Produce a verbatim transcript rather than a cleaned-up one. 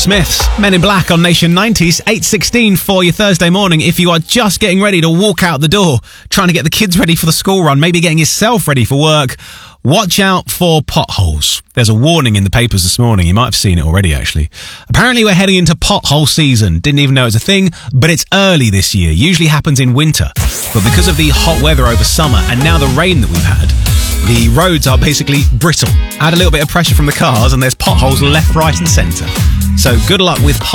Smiths, Men in Black on Nation nineties, eight sixteen for your Thursday morning. If you are just getting ready to walk out the door, trying to get the kids ready for the school run, maybe getting yourself ready for work, watch out for potholes. There's a warning in the papers this morning. You might have seen it already, actually. Apparently we're heading into pothole season. Didn't even know it was a thing, but it's early this year. Usually happens in winter. But because of the hot weather over summer and now the rain that we've had, the roads are basically brittle. Add a little bit of pressure from the cars and there's potholes left, right and centre. So good luck with